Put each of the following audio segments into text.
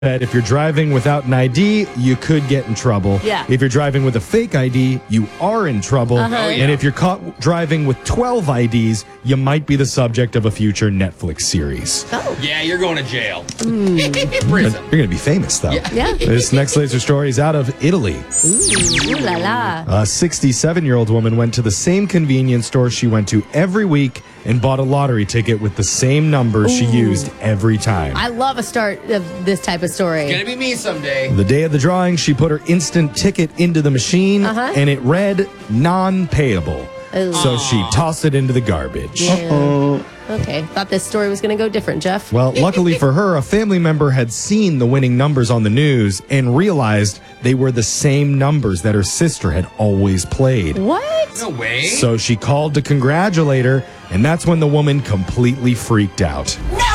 that if you're driving without an ID, you could get in trouble. Yeah. If you're driving with a fake ID, you are in trouble. And if you're caught driving with 12 IDs, you might be the subject of a future Netflix series. Oh. Yeah, you're going to jail. Prison. You're going to be famous, though. Yeah. This next laser story is out of Italy. Ooh la la. A 67-year-old woman went to the same convenience store she went to every week and bought a lottery ticket with the same numbers she used every time. I love a start of this type of story. It's going to be me someday. The day of the drawing, she put her instant ticket into the machine, and it read non-payable. Ooh. So she tossed it into the garbage. Yeah. Okay, thought this story was going to go different, Jeff. Well, luckily for her, a family member had seen the winning numbers on the news and realized they were the same numbers that her sister had always played. What? No way. So she called to congratulate her, and that's when the woman completely freaked out.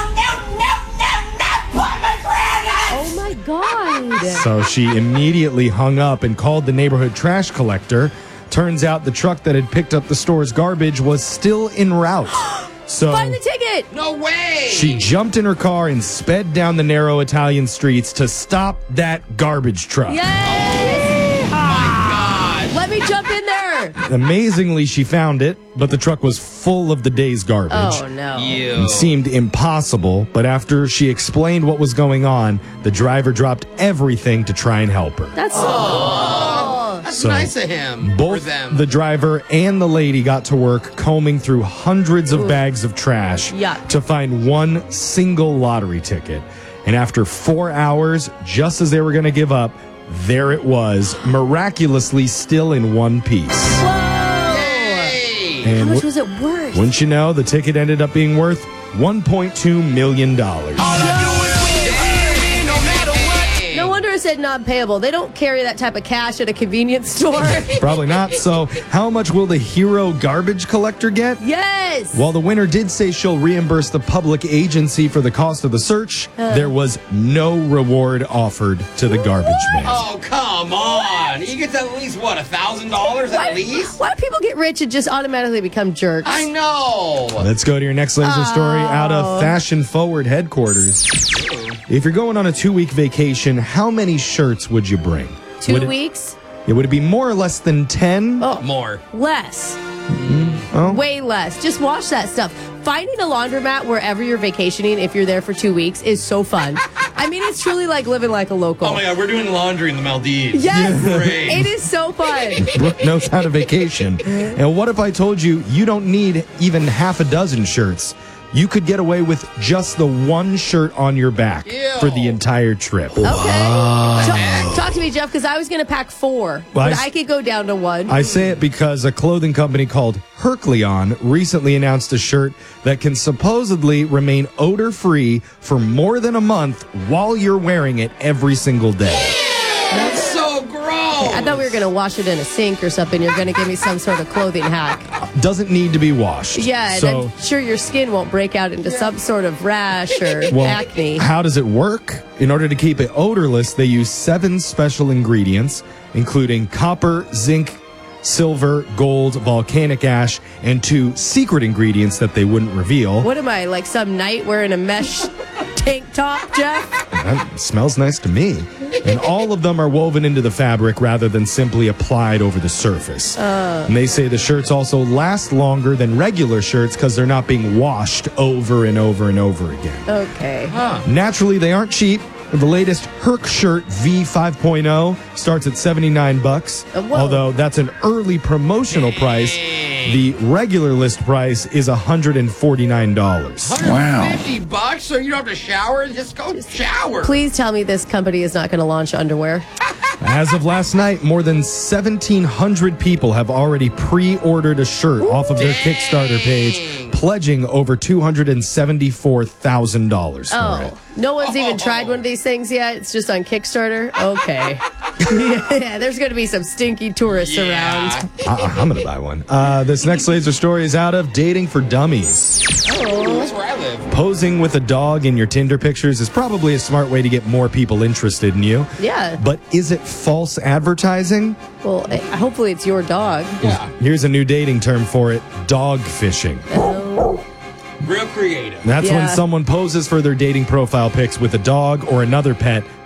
Oh my God. So she immediately hung up and called the neighborhood trash collector. Turns out the truck that had picked up the store's garbage was still en route. So Find the ticket. No way. she jumped in her car and sped down the narrow Italian streets to stop that garbage truck. Yay! God. Let me jump in there. Amazingly, she found it, but the truck was full of the day's garbage. Oh, no. It seemed impossible, but after she explained what was going on, the driver dropped everything to try and help her. That's That's So, nice of him. or Both them. the driver and the lady got to work combing through hundreds of bags of trash Yuck. to find one single lottery ticket. And after 4 hours, just as they were going to give up, there it was, miraculously still in one piece. Whoa. Yay. And How much was it worth? wouldn't you know, the ticket ended up being worth $1.2 million. No wonder it said non-payable. They don't carry that type of cash at a convenience store. Probably not. So how much will the hero garbage collector get? Yes. While the winner did say she'll reimburse the public agency for the cost of the search, there was no reward offered to the garbage man. Oh, come on. He gets at least, what, $1,000 at least? Why do people get rich and just automatically become jerks? I know. Let's go to your next laser story out of Fashion Forward headquarters. If you're going on a 2-week vacation, how many shirts would you bring? 2 weeks? Would it be more or less than 10? Oh, More. less. Oh. Way less. Just wash that stuff. Finding a laundromat wherever you're vacationing, if you're there for 2 weeks, is so fun. I mean, it's truly like living like a local. Oh, my God. We're doing laundry in the Maldives. Yes. Great. It is so fun. Brooke knows how to vacation. And what if I told you you don't need even half a dozen shirts? You could get away with just the one shirt on your back for the entire trip. Okay. Talk to me, Jeff, because I was going to pack 4, Well, but I I could go down to 1. I say it because a clothing company called Hercleon recently announced a shirt that can supposedly remain odor-free for more than a month while you're wearing it every single day. That's so gross. I thought we were going to wash it in a sink or something. You're going to give me some sort of clothing hack. Doesn't need to be washed. Yeah, and So, I'm sure your skin won't break out into some sort of rash or acne. how does it work? In order to keep it odorless, they use 7 special ingredients, including copper, zinc, silver, gold, volcanic ash, and 2 secret ingredients that they wouldn't reveal. What am I, like some knight wearing a mesh tank top, Jeff? That smells nice to me. And all of them are woven into the fabric rather than simply applied over the surface. And they say the shirts also last longer than regular shirts because they're not being washed over and over and over again. Okay. Naturally, they aren't cheap. The latest Herc shirt V5.0 starts at $79, Whoa. although that's an early promotional price. The regular list price is $149. $150 so you don't have to shower? Just go shower. Please tell me this company is not going to launch underwear. As of last night, more than 1,700 people have already pre-ordered a shirt off of their Kickstarter page, pledging over $274,000 for it. No one's even tried one of these things yet. It's just on Kickstarter. Okay. Yeah, there's going to be some stinky tourists around. I'm going to buy one. This next laser story is out of Dating for Dummies. Oh, that's where I live. Posing with a dog in your Tinder pictures is probably a smart way to get more people interested in you. Yeah. But is it false advertising? Well, hopefully it's your dog. Yeah. Here's a new dating term for it, dog fishing. Oh. Real creative. That's when Yeah. someone poses for their dating profile pics with a dog or another pet